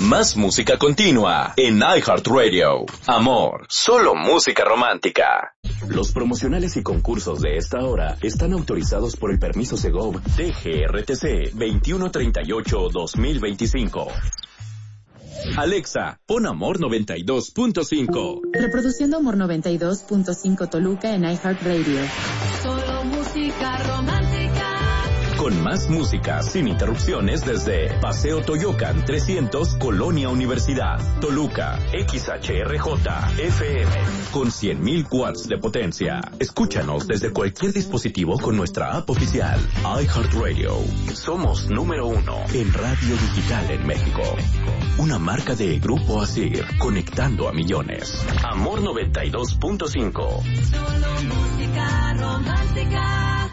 Más música continua en iHeartRadio. Amor, solo música romántica. Los promocionales y concursos de esta hora están autorizados por el permiso Segov DGRTC 2138-2025. Alexa, pon Amor 92.5. Reproduciendo Amor 92.5 Toluca en iHeartRadio. Solo música romántica. Con más música sin interrupciones desde Paseo Toyocan 300, Colonia Universidad, Toluca, XHRJ, FM, con 100.000 watts de potencia. Escúchanos desde cualquier dispositivo con nuestra app oficial, iHeartRadio. Somos número 1 en radio digital en México. Una marca de Grupo Asir, conectando a millones. Amor 92.5. Solo música romántica.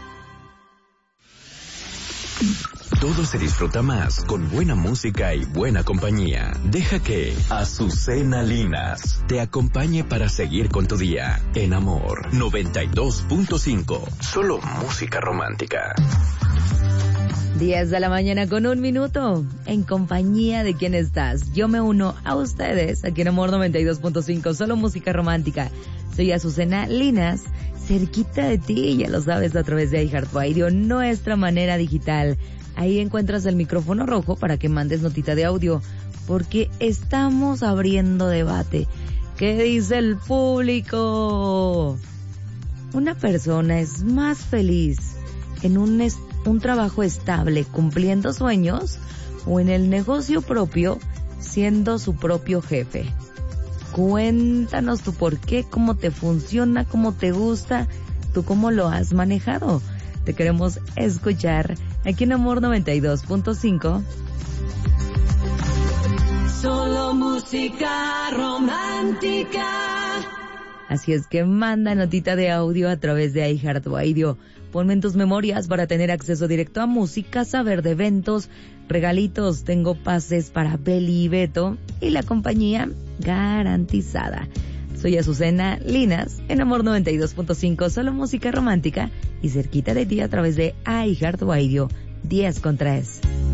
Todo se disfruta más con buena música y buena compañía. Deja que Azucena Linas te acompañe para seguir con tu día en Amor 92.5. Solo música romántica. 10 de la mañana con 1 minuto. ¿En compañía de quién estás? Yo me uno a ustedes aquí en Amor 92.5. Solo música romántica. Soy Azucena Linas, cerquita de ti, ya lo sabes, a través de iHeartRadio, nuestra manera digital. Ahí encuentras el micrófono rojo para que mandes notita de audio, porque estamos abriendo debate. ¿Qué dice el público? ¿Una persona es más feliz en un trabajo estable, cumpliendo sueños, o en el negocio propio, siendo su propio jefe? Cuéntanos tu por qué, cómo te funciona, cómo te gusta, tú cómo lo has manejado. Te queremos escuchar aquí en Amor 92.5. Solo música romántica. Así es que manda notita de audio a través de iHeartRadio. Ponme en tus memorias para tener acceso directo a música, saber de eventos, regalitos. Tengo pases para Beli y Beto y la compañía garantizada. Soy Azucena Linas en Amor 92.5, solo música romántica y cerquita de ti a través de iHeartRadio 10 con 3.